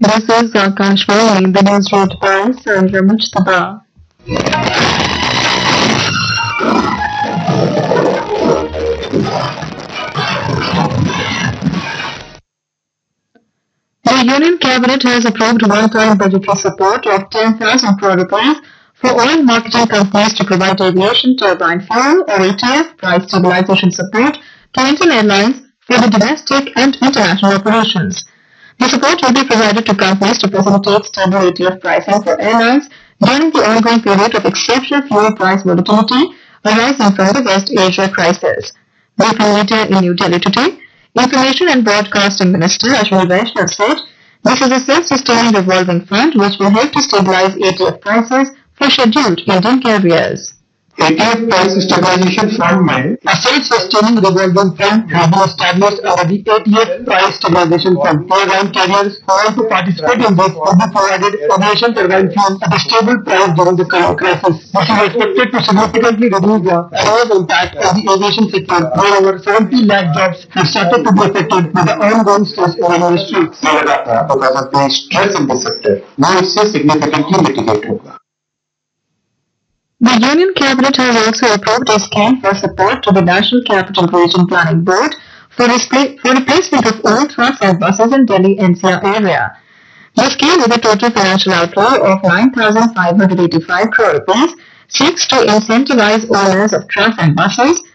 This is Akashvani, the news read by Sandra Mujtaba. The Union Cabinet has approved one-time budgetary support of 10,000 crore rupees for oil marketing companies to provide aviation turbine fuel or ATF price stabilization support to Indian Airlines for the domestic and international operations. The support will be provided to companies to facilitate stable ATF pricing for airlines during the ongoing period of exceptional fuel price volatility arising from the West Asia crisis. Briefing later in New Delhi today, Information and Broadcasting Minister Ashwini Vaishnav said this is a self-sustaining revolving fund which will help to stabilize ATF prices for scheduled Indian carriers. ATF Price Stabilization Fund a self-sustaining revolving fund has been established under the ATF Price Stabilization Fund. Airline carriers who want to participate in this will be provided aviation turbine fuel at a stable price during the current crisis. This is expected to significantly reduce the adverse impact of the aviation sector, where over 70 lakh jobs have started to be affected by the ongoing stress in the industry. because of the stress in the sector, now इससे significantly mitigate होगा. The Union Cabinet has also approved a scheme for support to the National Capital Region Planning Board for replacement of old trucks and buses in Delhi NCR area. The scheme, with a total financial outlay of 9,585 crore rupees, seeks to incentivize owners of trucks and buses